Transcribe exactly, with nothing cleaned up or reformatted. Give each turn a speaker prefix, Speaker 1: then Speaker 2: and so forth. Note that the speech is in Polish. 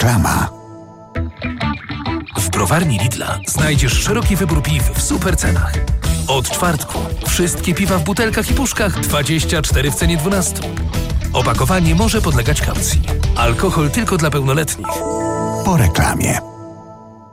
Speaker 1: Reklama.
Speaker 2: W browarni Lidla znajdziesz szeroki wybór piw w super cenach. Od czwartku wszystkie piwa w butelkach i puszkach dwadzieścia cztery w cenie dwunastu. Opakowanie może podlegać kaucji. Alkohol tylko dla pełnoletnich.
Speaker 1: Po reklamie.